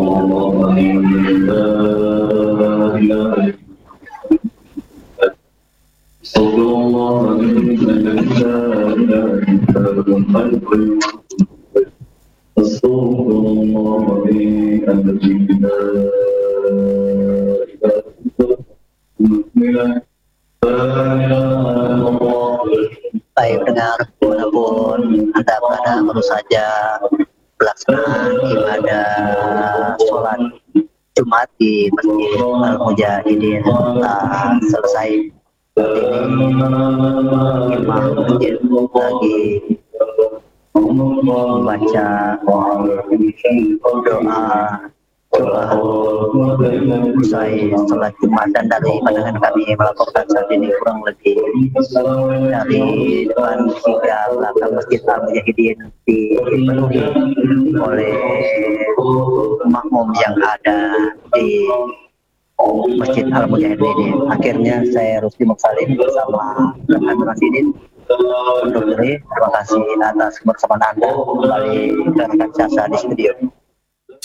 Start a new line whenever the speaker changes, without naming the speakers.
Baik pendengar dimanapun Anda berada, baru saja pelaksanaan ibadah sholat Jumat di Masjid Al-Mujahidin selesai. Saat ini imam masjid lagi membaca doa usai sholat Jumat, dan dari pandangan kami melaporkan saat ini kurang lebih dari depan hingga belakang Masjid Al-Mujahidin dipenuhi oleh makmum yang ada di Masjid Al-Mujahidin ini. Akhirnya saya Rusdi Muksalim bersama rekan Rasidin undur diri. Terima kasih atas kebersamaan Anda. Kembali ke rekan Syasa di studio.